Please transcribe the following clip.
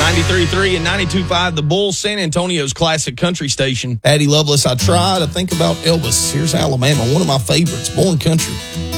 93.3 and 92.5, the Bull, San Antonio's classic country station. Patty Loveless, I try to think about Elvis. Here's Alabama, one of my favorites, Born Country.